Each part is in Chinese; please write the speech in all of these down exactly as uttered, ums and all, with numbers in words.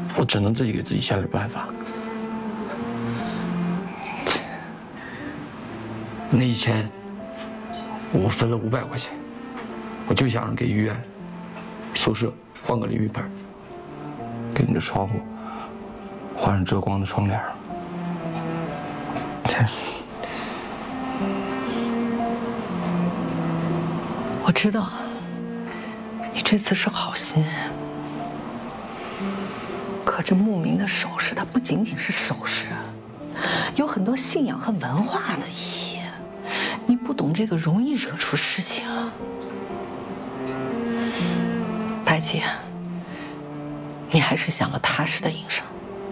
我只能自己给自己想点办法。那一千，我分了五百块钱，我就想给医院宿舍换个淋浴盆，给你的窗户换上遮光的窗帘。 我知道，你这次是好心，可这牧民的首饰，它不仅仅是首饰，有很多信仰和文化的意义。你不懂这个，容易惹出事情。白姐，你还是想个踏实的营生。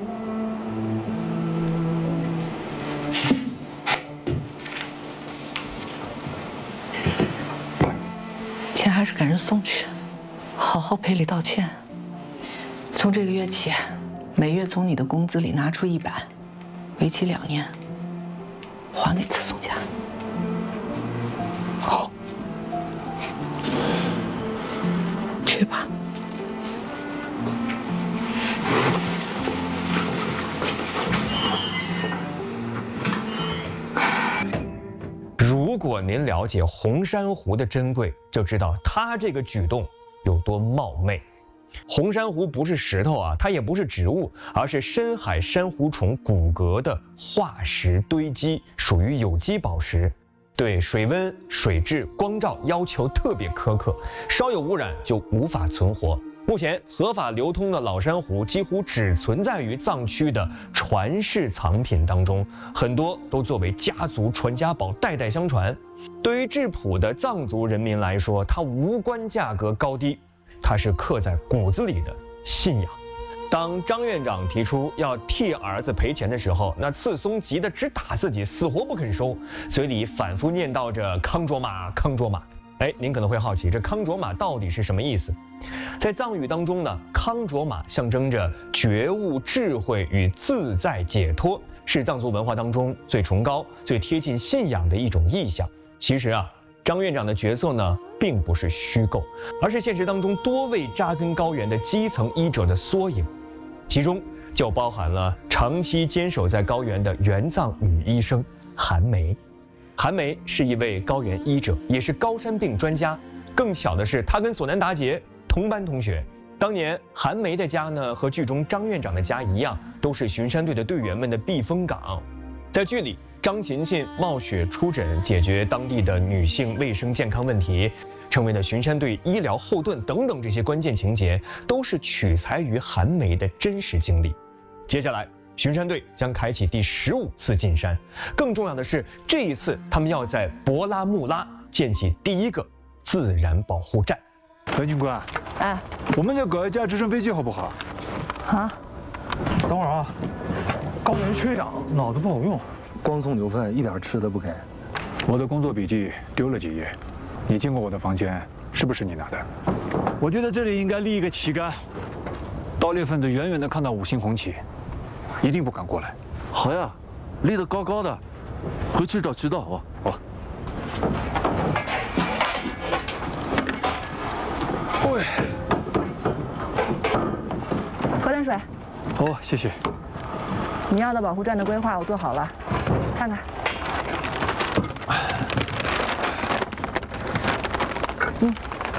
钱还是赶人送去，好好赔礼道歉。从这个月起，每月从你的工资里拿出一百，为期两年，还给次松家。 好， 去吧。 如果您了解红珊瑚的珍贵，就知道它这个举动有多冒昧。红珊瑚不是石头啊，它也不是植物，而是深海珊瑚虫骨骼的化石堆积，属于有机宝石，对水温、水质、光照要求特别苛刻，稍有污染就无法存活。目前合法流通的老珊瑚几乎只存在于藏区的传世藏品当中，很多都作为家族传家宝，代代相传。对于质朴的藏族人民来说，它无关价格高低，它是刻在骨子里的信仰。当张院长提出要替儿子赔钱的时候，那次松急得直打自己，死活不肯收，嘴里反复念叨着康卓玛康卓玛。哎，您可能会好奇，这康卓玛到底是什么意思？在藏语当中呢，康卓玛象征着觉悟、智慧与自在解脱，是藏族文化当中最崇高、最贴近信仰的一种意象。其实啊，张院长的角色呢，并不是虚构，而是现实当中多位扎根高原的基层医者的缩影，其中就包含了长期坚守在高原的原藏女医生韩梅。韩梅是一位高原医者，也是高山病专家。更巧的是，她跟索南达杰同班同学。当年韩梅的家呢，和剧中张院长的家一样，都是巡山队的队员们的避风港。在剧里，张勤勤冒雪出诊，解决当地的女性卫生健康问题，成为了巡山队医疗后盾等等这些关键情节，都是取材于韩梅的真实经历。接下来，巡山队将开启第十五次进山，更重要的是，这一次他们要在博拉木拉建起第一个自然保护站。 何警官， 哎， 我们再搞一架直升飞机好不好？ 啊， 等会儿啊，高原缺氧，脑子不好用，光送牛粪，一点吃的不给。我的工作笔记丢了几页，你进过我的房间，是不是你拿的？我觉得这里应该立一个旗杆，盗猎分子远远的看到五星红旗，一定不敢过来。 好呀，立得高高的，回去找渠道啊。 好。喂， 喝点水。 哦，谢谢。 你要的保护站的规划我做好了，看看。嗯。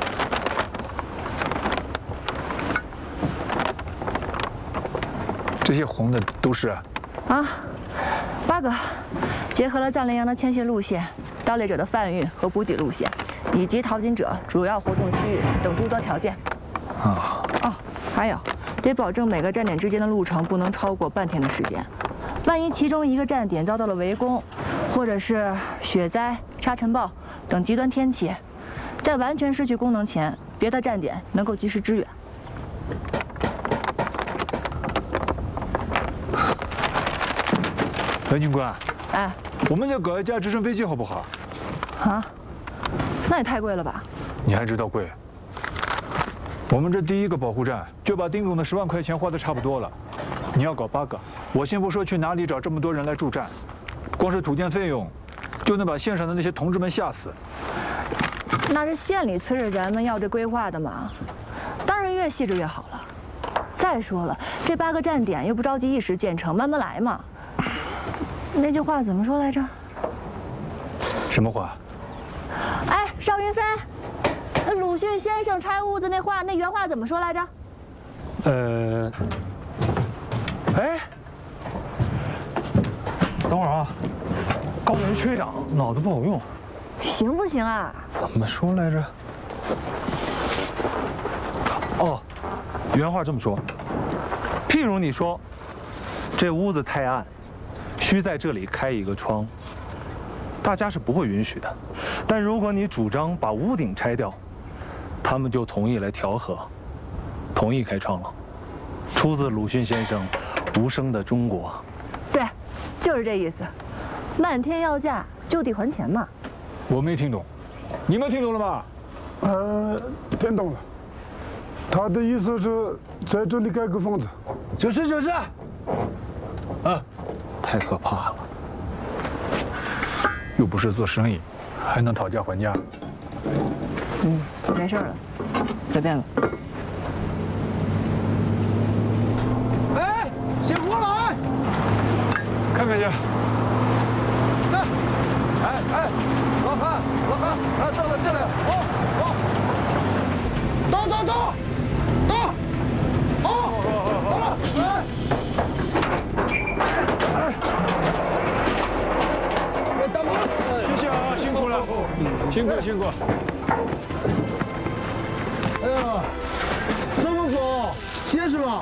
这些红的都是？ 啊，八个，结合了藏羚羊的迁徙路线、盗猎者的贩运和补给路线，以及淘金者主要活动区域等诸多条件。 啊。 哦，还有，得保证每个站点之间的路程不能超过半天的时间。万一其中一个站点遭到了围攻，或者是雪灾、沙尘暴等极端天气，在完全失去功能前，别的站点能够及时支援。 何警官， 哎， 我们再搞一架直升飞机好不好？ 啊，那也太贵了吧？ 你还知道贵？我们这第一个保护站就把丁总的十万块钱花的差不多了。你要搞八个，我先不说去哪里找这么多人来驻站，光是土建费用，就能把县上的那些同志们吓死。 那是县里催着咱们要这规划的嘛，当然越细致越好了。 再说了，这八个站点又不着急一时建成，慢慢来嘛。那句话怎么说来着？ 什么话？ 哎，邵云飞，那鲁迅先生拆屋子那话，那原话怎么说来着？ 呃，哎，等会儿啊，高原缺氧，脑子不好用。 行不行啊？ 怎么说来着？哦，原话这么说：譬如你说，这屋子太暗，需在这里开一个窗，大家是不会允许的。但如果你主张把屋顶拆掉，他们就同意来调和，同意开窗了。出自鲁迅先生《无声的中国》。 对，就是这意思。漫天要价，就地还钱嘛。 我没听懂，你们听懂了吗？ 呃，听懂了。他的意思是在这里盖个房子。 就是就是。 啊，太可怕了！又不是做生意，还能讨价还价？ 嗯，没事了，随便了。 哎，醒过来！ 看看去。 来， 哎哎，老韩，老韩，啊，到了这里，哦哦， 到到到，到，哦，到了，来，来，大妈， 谢谢啊，辛苦了，辛苦辛苦。 哎呀，这么高，结实吗？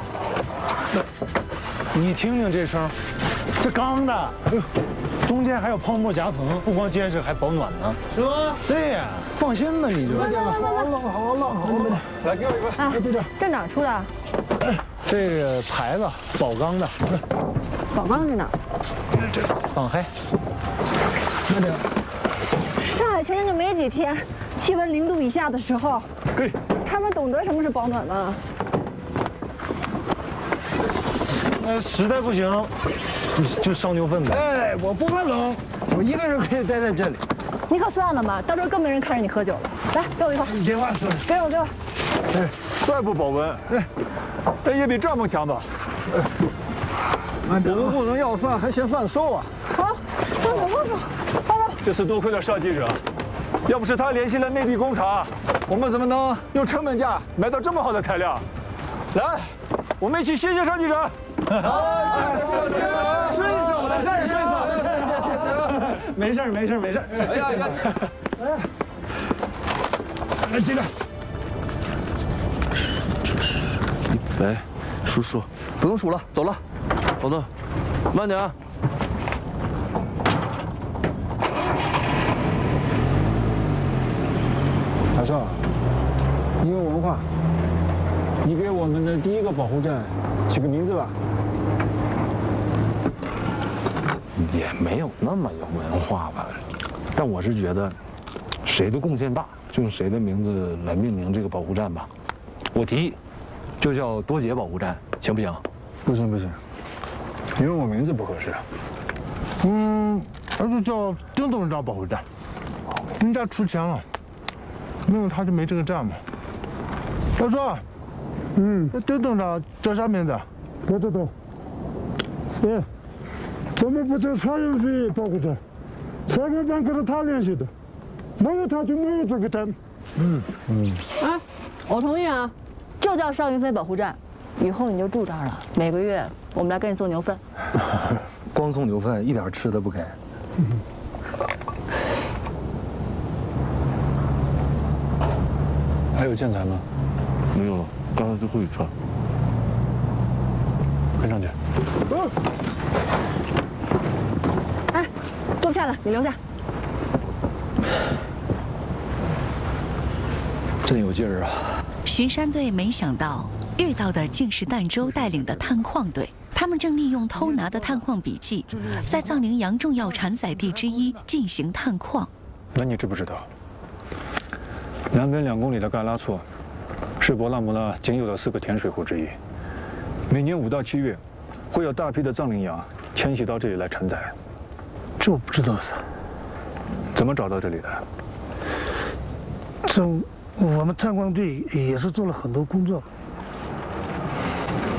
你听听这声，这钢的，中间还有泡沫夹层，不光结实，还保暖呢。 是吗？ 对呀，放心吧，你就。 慢点了，好了好了好了， 来给我一个。 哎，队长，这哪儿出的？ 这个牌子，宝钢的。 宝钢在哪？ 这放开。 慢点。 上海前年就没几天，气温零度以下的时候， 可以。 他们懂得什么是保暖吗？ 那实在不行，就烧牛粪呗。 哎，我不怕冷，我一个人可以待在这里。 你可算了吧，到时候更没人看着你喝酒了。来，给我一块。 你这话说的， 给我，给我。 哎，再不保温，哎，也比帐篷强吧？ 慢点。 我们不能要饭还嫌饭馊啊！ 好，放手，放手，放手。 这次多亏了邵记者，要不是他联系了内地工厂，我们怎么能用成本价买到这么好的材料？来，我们一起谢谢邵记者。好，谢谢邵记者，顺手的事，顺手的事，谢谢谢谢。没事没事没事。哎呀呀！ 来这个。 喂，叔叔，不用数了，走了。好的，慢点啊。 大少，你有文化，你给我们的第一个保护站起个名字吧。 也没有那么有文化吧，但我是觉得，谁的贡献大，就用谁的名字来命名这个保护站吧。我提议，就叫多杰保护站，行不行？ 不行不行，因为我名字不合适。嗯，那就叫丁董事长保护站，人家出钱了，没有他就没这个站嘛。老赵，嗯，那丁董事长叫啥名字？不知道。哎，怎么不叫蔡英飞保护站？蔡老板可是他联系的，没有他就没有这个站。嗯嗯。 啊，我同意啊，就叫邵云飞保护站，以后你就住这儿了，每个月我们来给你送牛粪。 光送牛粪，一点吃的不给。还有建材吗？ 没有了，刚才最后一串。 跟上去。 哎，坐不下了，你留下。 真有劲儿啊！ 巡山队没想到遇到的竟是儋州带领的探矿队，他们正利用偷拿的探矿笔记，在藏羚羊重要产崽地之一进行探矿。 那你知不知道，南边两公里的嘎拉措，是博拉姆拉仅有的四个甜水湖之一。每年五到七月，会有大批的藏羚羊迁徙到这里来产崽。 这我不知道的。 怎么找到这里的？ 这我们探矿队也是做了很多工作。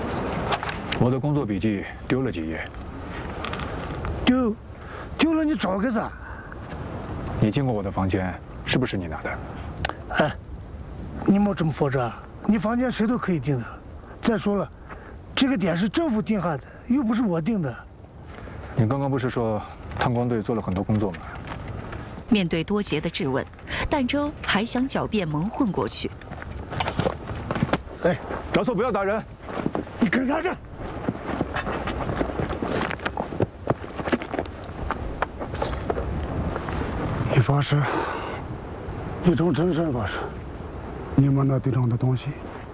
我的工作笔记丢了几页。 丢，丢了你找个啥？ 你进过我的房间，是不是你拿的？ 哎，你莫这么说着，你房间谁都可以订的。再说了，这个点是政府定下的，又不是我定的。 你刚刚不是说探光队做了很多工作吗？ 面对多杰的质问，儋州还想狡辩蒙混过去。 哎，赵错不要打人！ 你跟啥这？你发誓，一种真身发誓，你们那队长的东西。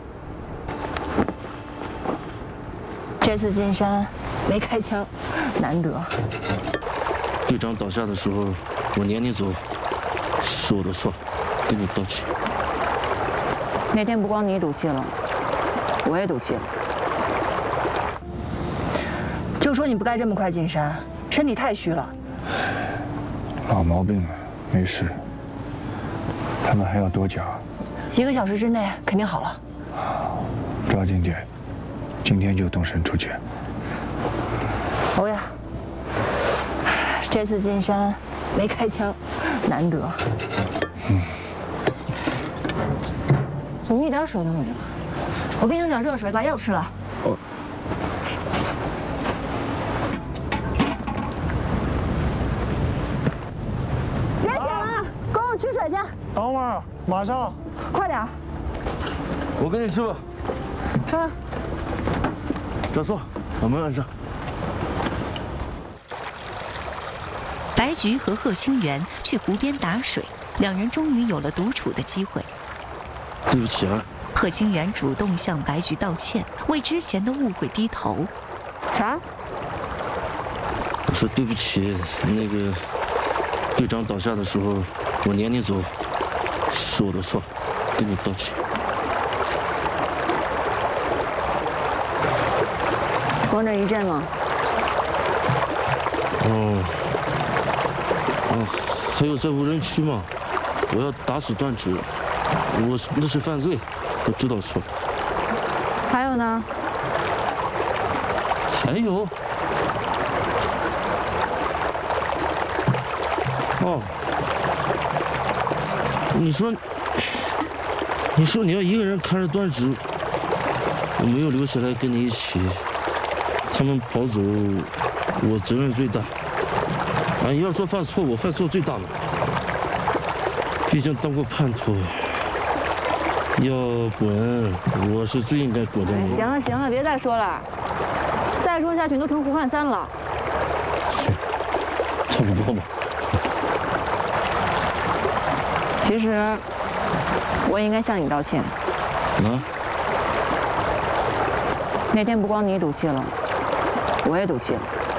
这次进山没开枪，难得。 队长倒下的时候，我撵你走，是我的错，跟你道歉。 那天不光你赌气了，我也赌气了。就说你不该这么快进山，身体太虚了。 老毛病了，没事。他们还要多久？ 一个小时之内肯定好了。 抓紧点，今天就动身出去。 欧呀，这次进山没开枪，难得。 嗯。 怎么一点水都没有？我给你弄点热水，把药吃了。 哦。 别想了，给我取水去。 等会儿，马上。 快点。 我跟你去吧。 啊。 赵错，把门按上。 白菊和贺清源去湖边打水，两人终于有了独处的机会。 对不起啊。 贺清源主动向白菊道歉，为之前的误会低头。 啥？ 我说对不起，那个队长倒下的时候，我撵你走，是我的错，跟你道歉。 光这一阵吗？ 哦。哦，还有在无人区嘛，我要打死断指，我那是犯罪，我知道错。 还有呢？ 还有？哦，你说，你说你要一个人看着断指，我没有留下来跟你一起，他们跑走，我责任最大。啊，你要说犯错，我犯错最大了。毕竟当过叛徒，要滚，我是最应该滚的那个。 行了行了，别再说了，再说下去你都成胡汉三了。 差不多吧。 其实我应该向你道歉。 啊？ 那天不光你赌气了，我也赌气了。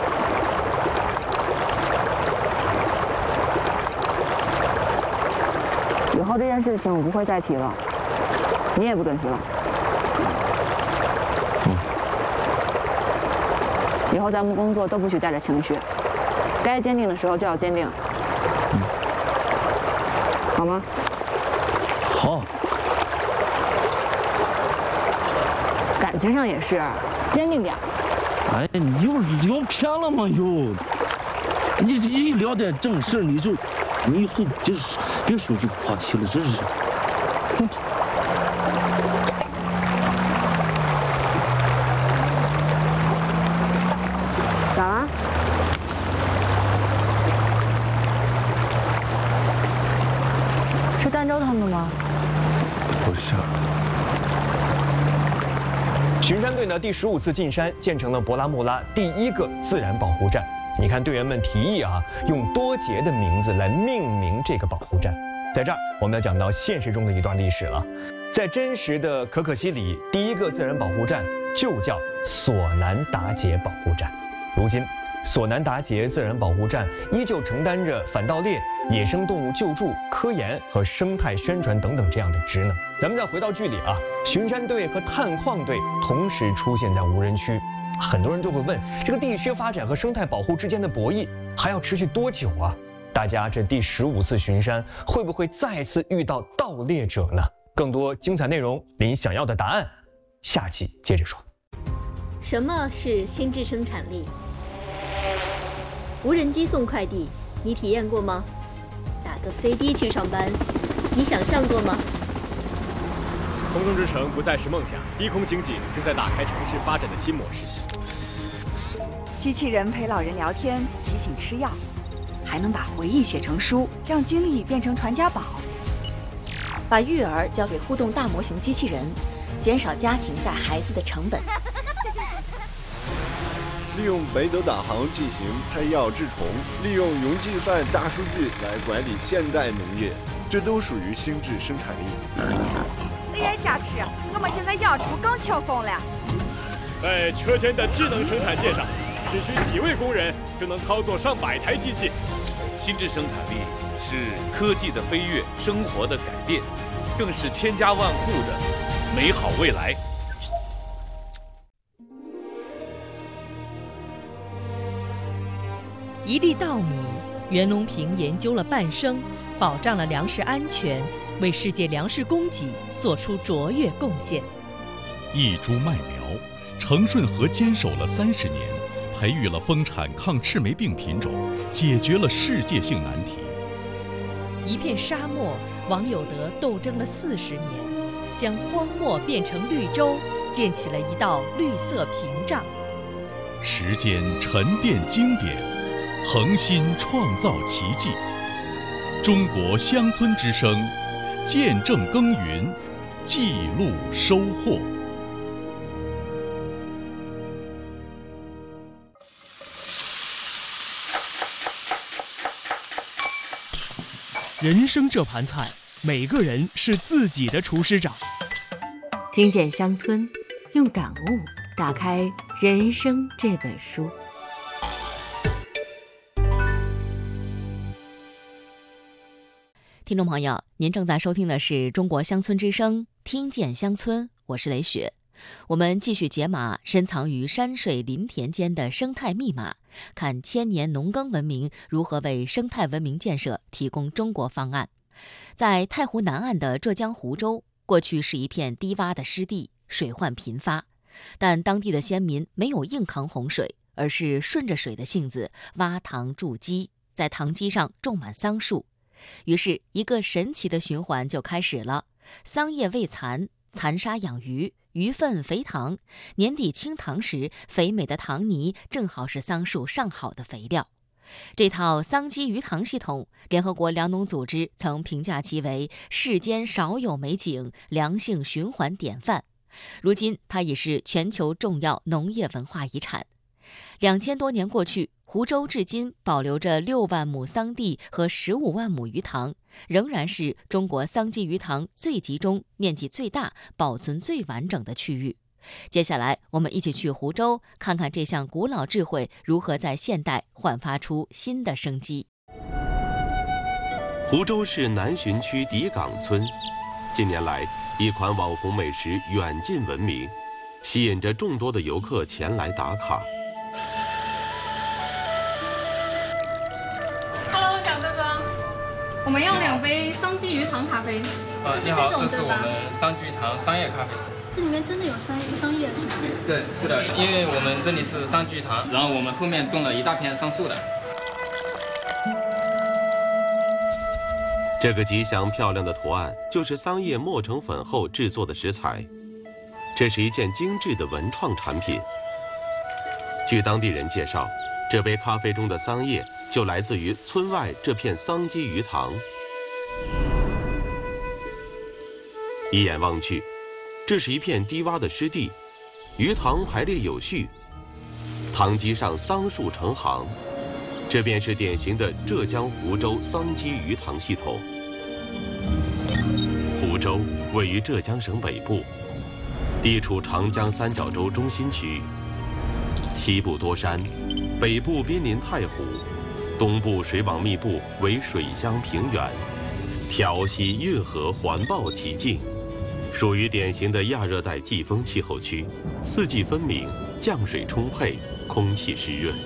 以后这件事情我不会再提了，你也不准提了。 嗯。 以后咱们工作都不许带着情绪，该坚定的时候就要坚定。 嗯。 好吗？ 好。 感情上也是，坚定点。 哎，你又聊偏了吗？又，你一聊点正事你就。你以后别别说这个话题了，真是。 咋了？是儋州他们吗？ 不像。 巡山队呢第十五次进山，建成了博拉木拉第一个自然保护站。你看，队员们提议啊，用多杰的名字来命名这个保护站。在这儿，我们要讲到现实中的一段历史了。在真实的可可西里，第一个自然保护站就叫索南达杰保护站。如今，索南达杰自然保护站依旧承担着反盗猎、野生动物救助、科研和生态宣传等等这样的职能。咱们再回到剧里啊，巡山队和探矿队同时出现在无人区。很多人就会问，这个地区发展和生态保护之间的博弈还要持续多久啊？大家这第十五次巡山会不会再次遇到盗猎者呢？更多精彩内容，您想要的答案，下期接着说。 什么是心智生产力？无人机送快递，你体验过吗？打个飞的去上班，你想象过吗？ 空中之城不再是梦想，低空经济正在打开城市发展的新模式。 机器人陪老人聊天，提醒吃药，还能把回忆写成书，让经历变成传家宝。 把育儿交给互动大模型机器人，减少家庭带孩子的成本。 利用北斗导航进行配药治虫，利用云计算大数据来管理现代农业，这都属于心智生产力。 A I 加持，我们现在养猪更轻松了。 在车间的智能生产线上，只需几位工人就能操作上百台机器。 心智生产力是科技的飞跃，生活的改变，更是千家万户的美好未来。 一粒稻米，袁隆平研究了半生，保障了粮食安全，为世界粮食供给做出卓越贡献。 一株麦苗，程顺和坚守了三十年，培育了丰产抗赤霉病品种，解决了世界性难题。 一片沙漠，王有德斗争了四十年，将荒漠变成绿洲，建起了一道绿色屏障。 时间沉淀经典，恒心创造奇迹。中国乡村之声，见证耕耘，记录收获。 人生这盘菜，每个人是自己的厨师长。 听见乡村，用感悟打开人生这本书。 听众朋友，您正在收听的是中国乡村之声，听见乡村，我是雷雪。我们继续解码深藏于山水林田间的生态密码，看千年农耕文明如何为生态文明建设提供中国方案。在太湖南岸的浙江湖州，过去是一片低洼的湿地，水患频发，但当地的先民没有硬扛洪水，而是顺着水的性子挖塘筑基，在塘基上种满桑树。于是一个神奇的循环就开始了，桑叶未残，残沙养鱼，鱼粪肥塘，年底清塘时，肥美的塘泥正好是桑树上好的肥料。这套桑基鱼塘系统，联合国粮农组织曾评价其为世间少有美景，良性循环典范。如今它已是全球重要农业文化遗产。两千多年过去，湖州至今保留着六万亩桑地和十五万亩鱼塘，仍然是中国桑基鱼塘最集中、面积最大、保存最完整的区域。接下来，我们一起去湖州，看看这项古老智慧如何在现代焕发出新的生机。 湖州市南浔区底岗村，近年来一款网红美食远近闻名，吸引着众多的游客前来打卡。 Hello， 小哥哥，我们要两杯桑基鱼塘咖啡。 啊，你好，这是我们桑基鱼塘商业咖啡。 这里面真的有商商业是吗？ 对，是的，因为我们这里是桑基鱼塘，然后我们后面种了一大片桑树的。 这个吉祥漂亮的图案就是桑叶磨成粉后制作的食材，这是一件精致的文创产品。据当地人介绍，这杯咖啡中的桑叶就来自于村外这片桑基鱼塘。一眼望去，这是一片低洼的湿地，鱼塘排列有序，塘基上桑树成行，这便是典型的浙江湖州桑基鱼塘系统。湖州位于浙江省北部，地处长江三角洲中心区，西部多山，北部濒临太湖，东部水网密布，为水乡平原，调溪运河环抱其境，属于典型的亚热带季风气候区，四季分明，降水充沛，空气湿润。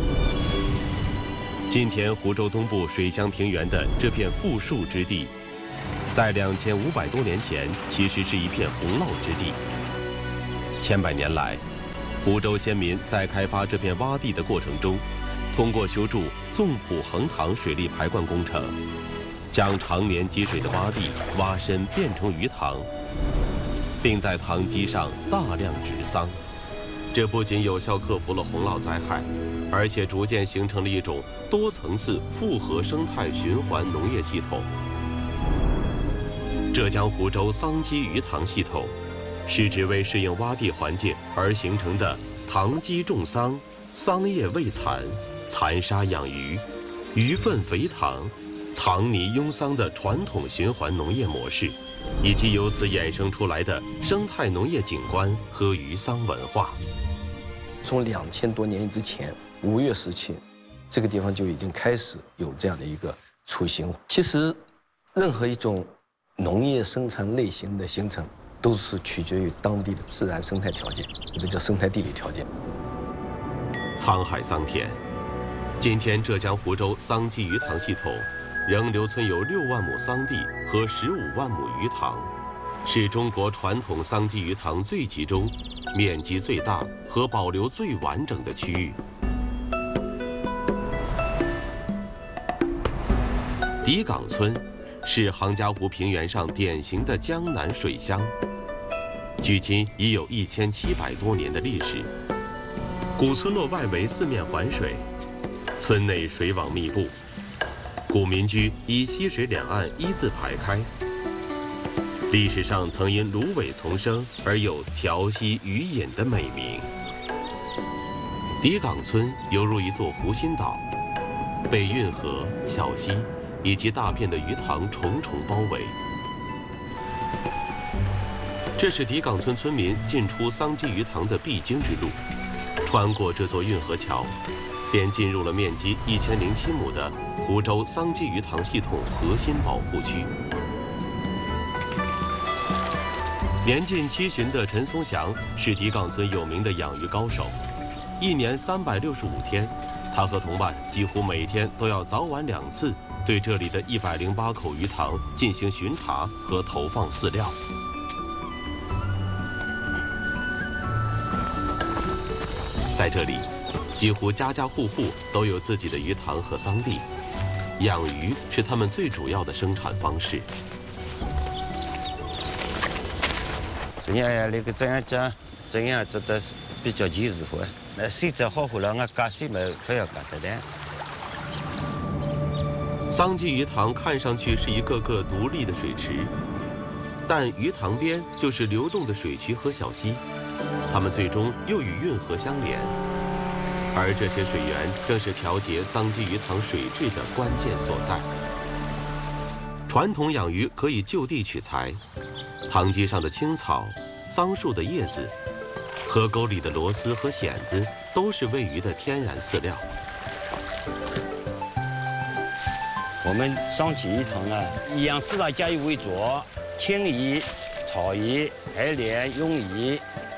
今天湖州东部水乡平原的这片富庶之地，在两千五百多年前其实是一片洪涝之地。千百年来， 湖州先民在开发这片洼地的过程中，通过修筑纵浦横塘水利排灌工程，将常年积水的洼地挖深变成鱼塘，并在塘基上大量植桑。这不仅有效克服了洪涝灾害，而且逐渐形成了一种多层次复合生态循环农业系统。浙江湖州桑基鱼塘系统，是指为适应洼地环境而形成的塘基种桑、桑叶喂蚕、蚕沙养鱼、鱼粪肥塘、塘泥拥桑的传统循环农业模式，以及由此衍生出来的生态农业景观和鱼桑文化。 从两千多年之前，吴越时期，这个地方就已经开始有这样的一个雏形。其实，任何一种农业生产类型的形成，都是取决于当地的自然生态条件，或者叫生态地理条件。 沧海桑田，今天浙江湖州桑基鱼塘系统仍留存有六万亩桑地和十五万亩鱼塘，是中国传统桑基鱼塘最集中、面积最大和保留最完整的区域。底岗村是杭嘉湖平原上典型的江南水乡，距今已有一千七百多年的历史。古村落外围四面环水，村内水网密布，古民居依溪水两岸一字排开。历史上曾因芦苇丛生而有调溪渔饮的美名。底岗村犹如一座湖心岛，被运河、小溪以及大片的鱼塘重重包围。这是底岗村村民进出桑基鱼塘的必经之路。穿过这座运河桥，便进入了面积一千零七亩的湖州桑基鱼塘系统核心保护区。年近七旬的陈松祥是底岗村有名的养鱼高手，一年三百六十五天，他和同伴几乎每天都要早晚两次对这里的一百零八口鱼塘进行巡查和投放饲料。在这里，几乎家家户户都有自己的鱼塘和桑地，养鱼是他们最主要的生产方式。 这样那个这样讲，这样子的是比较及时活。那水质好后了，俺干水嘛非要干得的。 桑基鱼塘看上去是一个个独立的水池，但鱼塘边就是流动的水渠和小溪。它们最终又与运河相连，而这些水源正是调节桑基鱼塘水质的关键所在。传统养鱼可以就地取材，塘基上的青草、桑树的叶子、河沟里的螺丝和蚬子都是喂鱼的天然饲料。 我们桑基鱼塘啊，以养四大家鱼为主：青鱼、草鱼、海鲢、鳙鱼。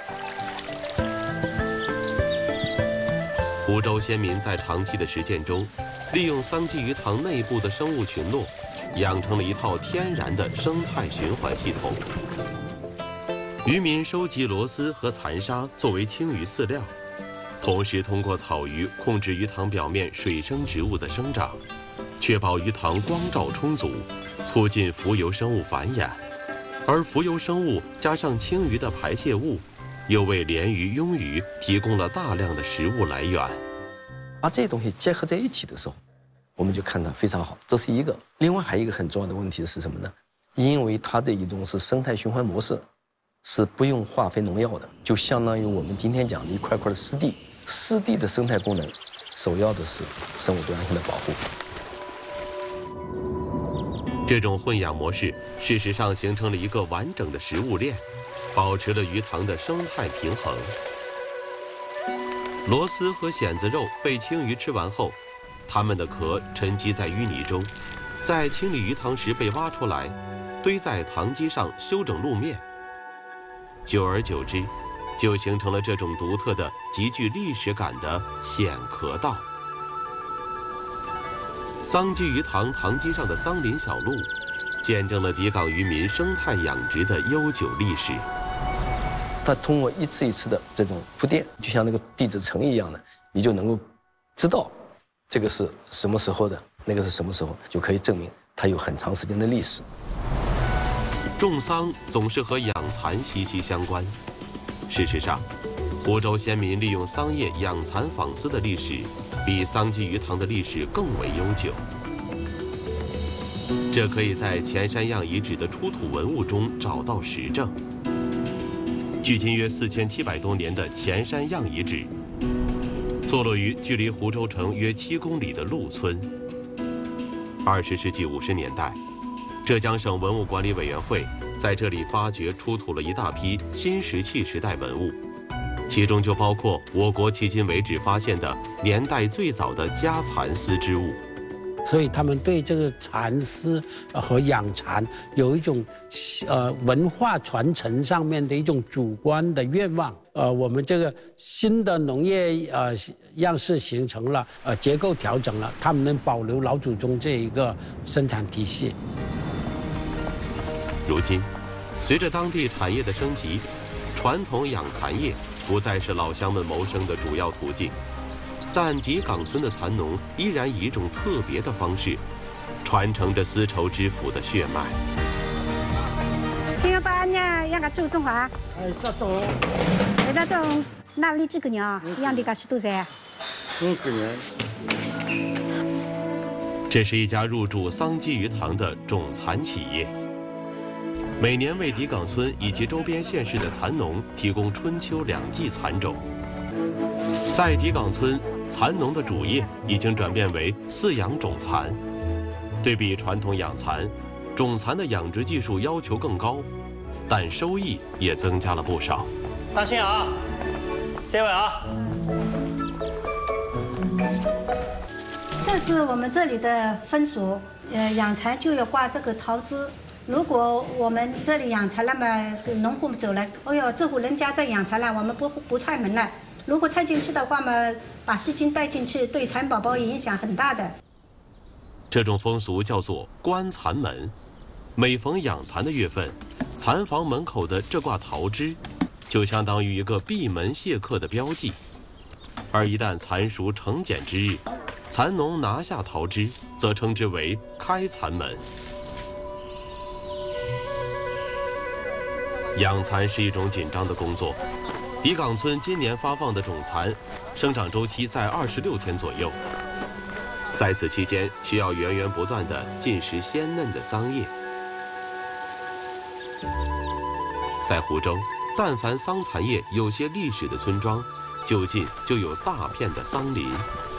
湖州先民在长期的实践中，利用桑基鱼塘内部的生物群落，养成了一套天然的生态循环系统。渔民收集螺丝和蚕沙作为青鱼饲料，同时通过草鱼控制鱼塘表面水生植物的生长，确保鱼塘光照充足，促进浮游生物繁衍。而浮游生物加上青鱼的排泄物，又为鲢鱼、鳙鱼提供了大量的食物来源。 把这些东西结合在一起的时候，我们就看到非常好，这是一个。另外还有一个很重要的问题是什么呢？因为它这一种是生态循环模式，是不用化肥农药的，就相当于我们今天讲的一块块的湿地。湿地的生态功能，首要的是生物多样性的保护。 这种混养模式，事实上形成了一个完整的食物链，保持了鱼塘的生态平衡。螺丝和蚬子肉被青鱼吃完后，它们的壳沉积在淤泥中，在清理鱼塘时被挖出来，堆在塘基上修整路面。久而久之，就形成了这种独特的、极具历史感的蚬壳道。桑基鱼塘塘基上的桑林小路，见证了底岗渔民生态养殖的悠久历史。 它通过一次一次的这种铺垫，就像那个地质层一样的，你就能够知道这个是什么时候的，那个是什么时候，就可以证明它有很长时间的历史。 种桑总是和养蚕息息相关。事实上，湖州先民利用桑叶养蚕纺丝的历史，比桑基鱼塘的历史更为悠久。这可以在前山堰遗址的出土文物中找到实证。距今约四千七百多年的前山堰遗址，坐落于距离湖州城约七公里的陆村。二十世纪五十年代，浙江省文物管理委员会在这里发掘出土了一大批新石器时代文物，其中就包括我国迄今为止发现的年代最早的家蚕丝织物。 所以他们对这个蚕丝和养蚕有一种呃文化传承上面的一种主观的愿望。呃，我们这个新的农业呃样式形成了，呃结构调整了，他们能保留老祖宗这一个生产体系。 如今，随着当地产业的升级，传统养蚕业不再是老乡们谋生的主要途径。但底岗村的蚕农依然以一种特别的方式，传承着丝绸之父的血脉。 今个把呢，养个猪种啊？哎，这种，哎，这种哪里几个年？养的个许多噻？ 五个年。这是一家入驻桑基鱼塘的种蚕企业，每年为底岗村以及周边县市的蚕农提供春秋两季蚕种。在底岗村，蚕农的主业已经转变为饲养种蚕。对比传统养蚕，种蚕的养殖技术要求更高，但收益也增加了不少。 当心啊！这位啊， 这是我们这里的风俗，呃，养蚕就要挂这个桃枝。如果我们这里养蚕，那么农户走了，哎呦，这户人家在养蚕了，我们不不踹门了。如果踹进去的话嘛，把细菌带进去，对蚕宝宝影响很大的。 这种风俗叫做关蚕门。每逢养蚕的月份，蚕房门口的这挂桃枝，就相当于一个闭门谢客的标记。而一旦蚕熟成茧之日，蚕农拿下桃枝，则称之为开蚕门。养蚕是一种紧张的工作。底岗村今年发放的种蚕，生长周期在二十六天左右。在此期间，需要源源不断地进食鲜嫩的桑叶。在湖州，但凡桑蚕业有些历史的村庄，就近就有大片的桑林。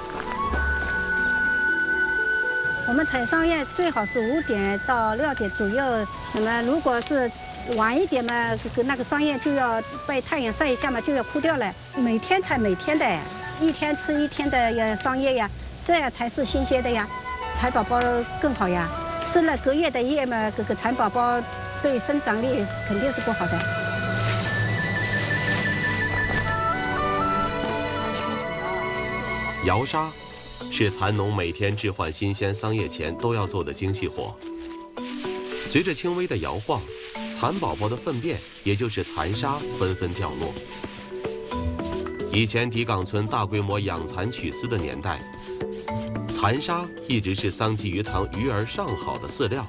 我们采桑叶最好是五点到六点左右，那么如果是晚一点嘛，那个桑叶就要被太阳晒一下嘛，就要枯掉了。每天采每天的，一天吃一天的桑叶呀，这样才是新鲜的呀，蚕宝宝更好呀。吃了隔夜的叶嘛，这个蚕宝宝对生长力肯定是不好的。 摇沙是蚕农每天置换新鲜桑叶前都要做的精细活。随着轻微的摇晃，蚕宝宝的粪便，也就是蚕沙，纷纷掉落。以前底岗村大规模养蚕取丝的年代，蚕沙一直是桑基鱼塘鱼儿上好的饲料。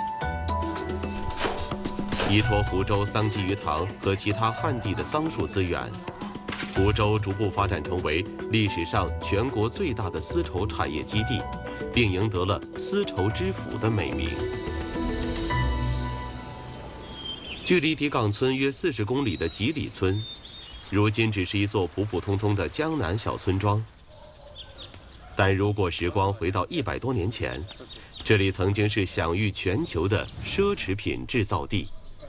依托湖州桑基鱼塘和其他旱地的桑树资源，湖州逐步发展成为历史上全国最大的丝绸产业基地，并赢得了“丝绸之府”的美名。距离底岗村约四十公里的吉里村，如今只是一座普普通通的江南小村庄。但如果时光回到一百多年前，这里曾经是享誉全球的奢侈品制造地。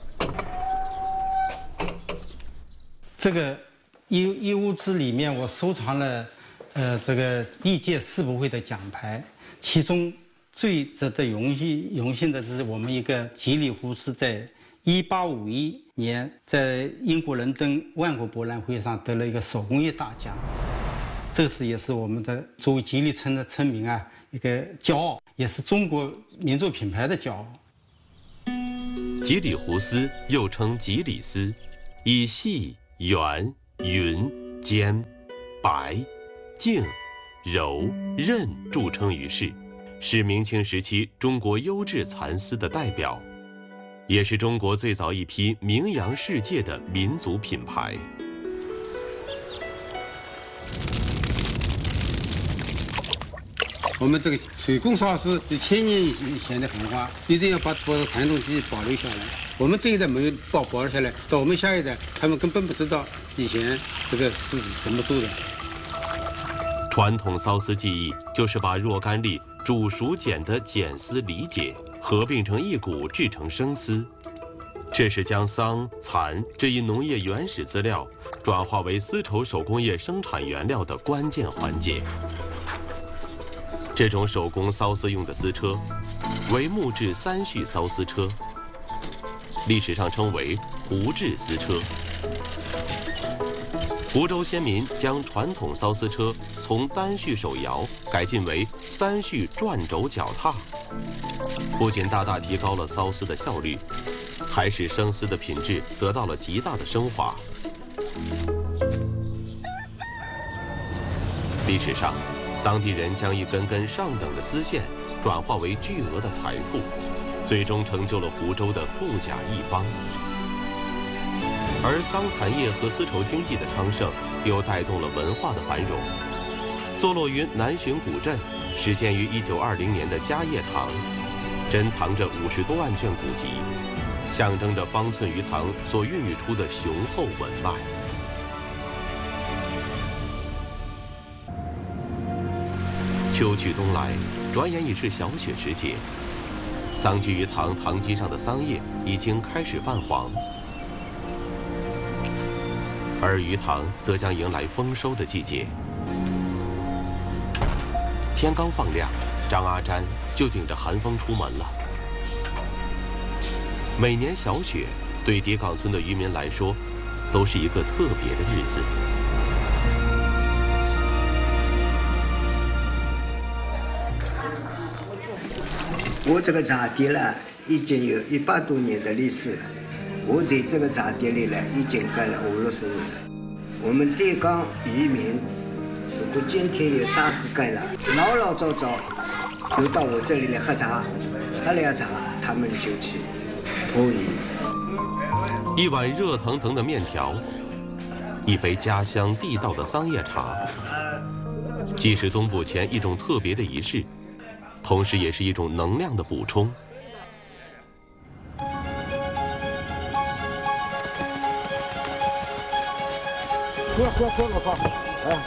这个一一屋子里面，我收藏了，呃，这个历届世博会的奖牌，其中最值得荣幸荣幸的是我们一个吉里湖是在一八五一年在英国伦敦万国博览会上得了一个手工业大奖，这是也是我们的作为吉里村的村民啊一个骄傲，也是中国民族品牌的骄傲。 吉里湖丝又称吉里丝，以细圆、匀、尖、白、净、柔、韧著称于世，是明清时期中国优质蚕丝的代表，也是中国最早一批名扬世界的民族品牌。 我们这个水工烧丝有千年以前的文化，一定要把这个传统技艺保留下来。我们这一代没有保保留下来，到我们下一代，他们根本不知道以前这个是怎么做的。 传统缫丝技艺就是把若干粒煮熟碱的碱丝理解，合并成一股制成生丝，这是将桑、蚕这一农业原始资料转化为丝绸手工业生产原料的关键环节。这种手工缫丝用的丝车为木质三序缫丝车，历史上称为湖制丝车。湖州先民将传统缫丝车从单序手摇改进为三序转轴脚踏，不仅大大提高了缫丝的效率，还使生丝的品质得到了极大的升华。历史上，当地人将一根根上等的丝线转化为巨额的财富，最终成就了湖州的富甲一方。而桑蚕业和丝绸经济的昌盛，又带动了文化的繁荣。坐落于南浔古镇，始建于一九二零年的嘉业堂，珍藏着五十多万卷古籍，象征着方寸鱼塘所孕育出的雄厚文脉。秋去冬来，转眼已是小雪时节。桑寄鱼塘塘基上的桑叶已经开始泛黄，而鱼塘则将迎来丰收的季节。天刚放亮，张阿占就顶着寒风出门了。每年小雪对叠岗村的渔民来说，都是一个特别的日子。 我这个茶店呢，已经有一百多年的历史了。我在这个茶店里呢，已经干了五六十年了。我们叠岗渔民，如果今天有大事干了，老老早早就到我这里来喝茶，喝了茶，他们就去捕鱼。 一碗热腾腾的面条，一杯家乡地道的桑叶茶，既是冬捕前一种特别的仪式，同时也是一种能量的补充。 喝喝喝个喝，哎。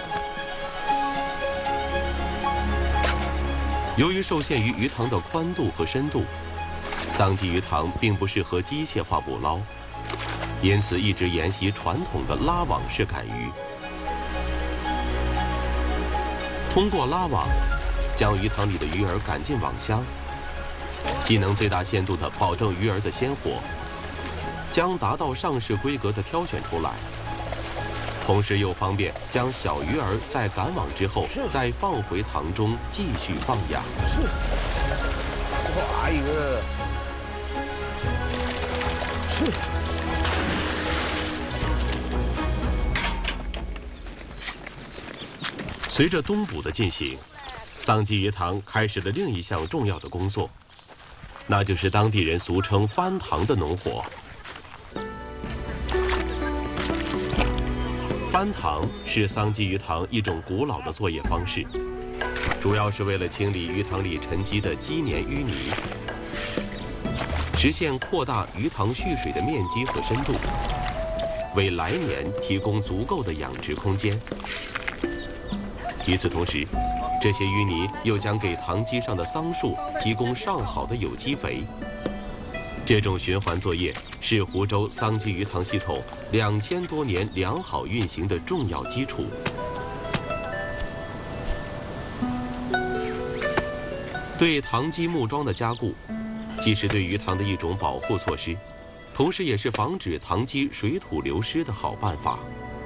由于受限于鱼塘的宽度和深度，桑寄鱼塘并不适合机械化捕捞，因此一直沿袭传统的拉网式赶鱼。通过拉网，将鱼塘里的鱼儿赶进网箱，既能最大限度地保证鱼儿的鲜活，将达到上市规格的挑选出来，同时又方便将小鱼儿在赶网之后再放回塘中继续放养。 哎呦！ 随着冬捕的进行，桑寄鱼塘开始了另一项重要的工作，那就是当地人俗称翻塘的农活。翻塘是桑寄鱼塘一种古老的作业方式，主要是为了清理鱼塘里沉积的积年淤泥，实现扩大鱼塘蓄水的面积和深度，为来年提供足够的养殖空间。与此同时，这些淤泥又将给塘基上的桑树提供上好的有机肥。这种循环作业是湖州桑寄鱼塘系统两千多年良好运行的重要基础。对塘基木桩的加固，既是对鱼塘的一种保护措施，同时也是防止塘基水土流失的好办法。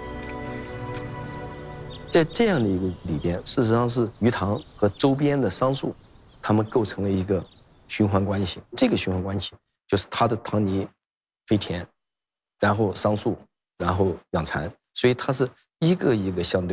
在这样的一个里边，事实上是鱼塘和周边的桑树，它们构成了一个循环关系。这个循环关系就是它的塘泥肥田，然后桑树然后养蚕，所以它是一个一个相对。